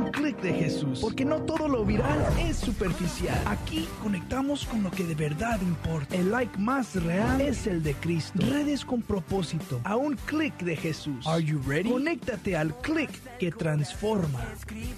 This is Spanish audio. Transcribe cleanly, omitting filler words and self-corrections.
clic de Jesús, porque no todo lo viral es superficial. Aquí conectamos con lo que de verdad importa. El like más real es el de Cristo. Redes con propósito, a un clic de Jesús. Are you ready? Conéctate al clic que transforma.